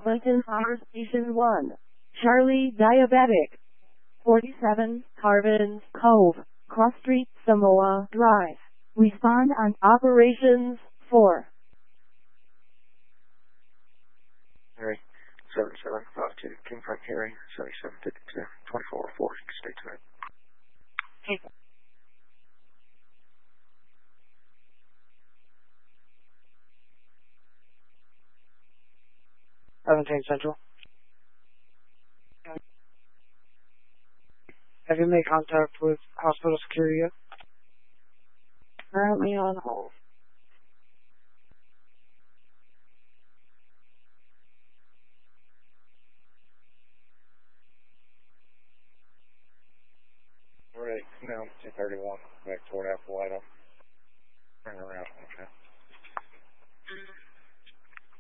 Clinton Power Station 1. Charlie Diabetic. 47, Carvins Cove, Cross Street, Samoa Drive. Respond on Operations 4. Harry, 7752, King Frank Harry, 7752, 2404, stay tuned. Okay. 17 Central. Have you made contact with hospital security yet? Currently on hold. Right, now 1031, back toward Appalachia.